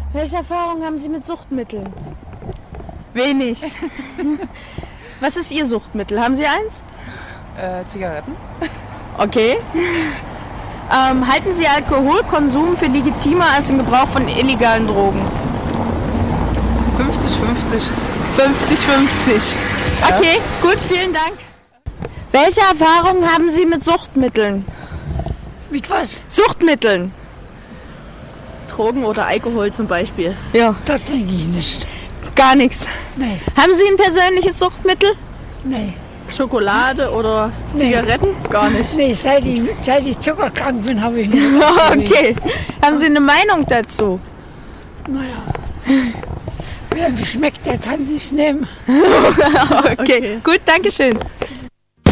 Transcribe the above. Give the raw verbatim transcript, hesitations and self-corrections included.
Welche Erfahrungen haben Sie mit Suchtmitteln? Wenig. Was ist Ihr Suchtmittel? Haben Sie eins? Äh, Zigaretten. Okay. Ähm, halten Sie Alkoholkonsum für legitimer als den Gebrauch von illegalen Drogen? fünfzig fünfzig. fünfzig fünfzig. Okay, ja. Gut, vielen Dank. Welche Erfahrungen haben Sie mit Suchtmitteln? Mit was? Suchtmitteln. Drogen oder Alkohol zum Beispiel. Ja. Das trinke ich nicht. Gar nichts. Nee. Haben Sie ein persönliches Suchtmittel? Nee. Schokolade oder Zigaretten? Gar nicht. Nee, seit ich, seit ich zuckerkrank bin, habe ich nicht. Okay. Haben Sie eine Meinung dazu? Naja. Wer schmeckt, der kann sich's nehmen. Okay, gut, danke schön.